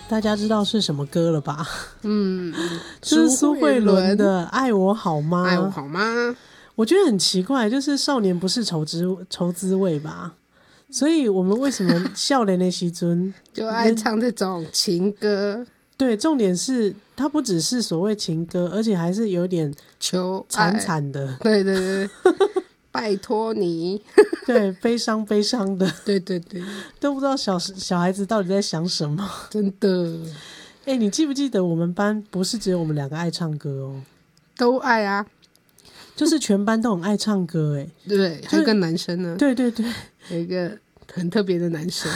大家知道是什么歌了吧？就是苏慧伦的《爱我好吗》。 爱我好吗？ 我觉得很奇怪，就是少年不是愁滋味吧？所以我们为什么少年的时阵就爱唱这种情歌？ 对，重点是它不只是所谓情歌，而且还是有点求惨惨的。 对对对，拜托你。 对，悲伤的。 对对对， 都不知道小孩子到底在想什么。 真的。 你记不记得我们班不是只有我们2个爱唱歌哦？ 都爱啊， 就是全班都很爱唱歌。 对，还有个男生呢。 对对对， 有一个很特别的男生。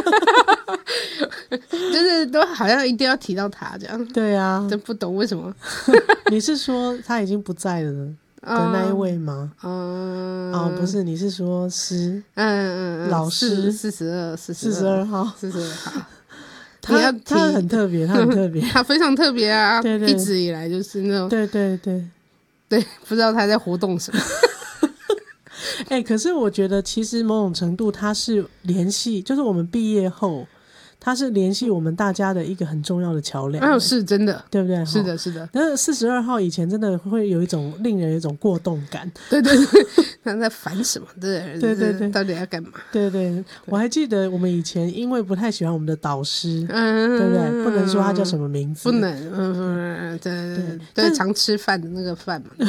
就是都好像一定要提到他这样。 对啊， 真不懂为什么。 你是说他已经不在了的那一位吗？不是，你是说老师42号。他很特别，他很特别。 他非常特别啊。 对对， 一直以来就是那种对， 不知道他在活动什么。 可是我觉得其实某种程度他是联系，就是我们毕业后他是联系我们大家的一个很重要的桥梁。 是真的， 对不对？ 是的是的。 那42号以前真的会有一种令人有一种过动感。 对对对，他在烦什么？对对对对， 到底要干嘛？ 对对，我还记得我们以前因为不太喜欢我们的导师，对不对？不能说他叫什么名字， 不能。对，常吃饭的那个饭嘛。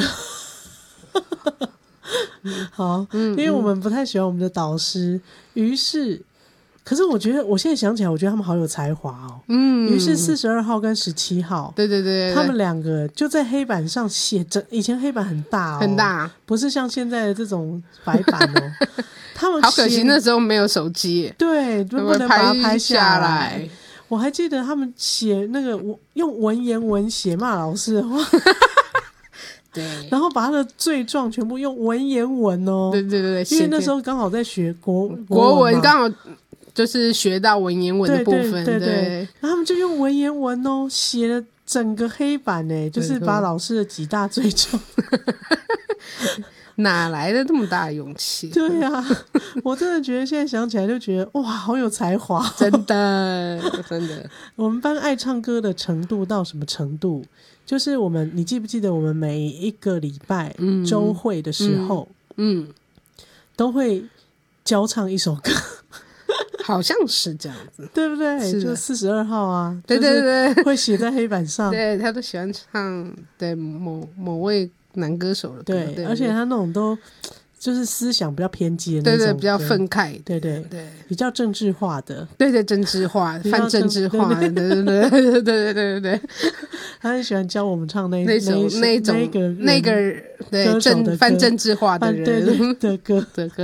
好，因为我们不太喜欢我们的导师，于是，可是我觉得我现在想起来，我觉得他们好有才华哦。于是42号跟17号， 对对对， 他们2个就在黑板上写着，以前黑板很大哦， 很大， 不是像现在的这种白板哦。他们好可惜那时候没有手机， 对，不能把它拍下来。我还记得他们写那个用文言文写骂老师的话。 对， 然后把他的罪状全部用文言文哦。 对对对， 因为那时候刚好在学国文，刚好就是学到文言文的部分。对， 然后他们就用文言文哦写了整个黑板就是把老师的几大罪状。 哪来的这么大的勇气？ 对啊，我真的觉得现在想起来就觉得哇，好有才华。 真的真的。 我们班爱唱歌的程度到什么程度？就是你记不记得我们每一个礼拜周会的时候，都会交唱一首歌。 好像是这样子， 对不对？就42号啊， 对对对， 会写在黑板上。 对，他都喜欢唱对某位男歌手的歌。 对，而且他那种都就是思想比较偏激的那种， 对对，比较愤慨， 对对对，比较政治化的， 对对，政治化、泛政治化，对对对对对对对对。 他很喜欢教我们唱那个对泛政治化的人的歌。